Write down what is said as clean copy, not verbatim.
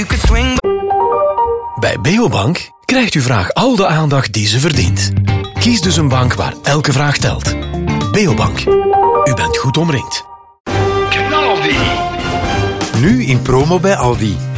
Bij Beobank krijgt uw vraag al de aandacht die ze verdient. Kies dus een bank waar elke vraag telt. Beobank. U bent goed omringd. Nu in promo bij Aldi.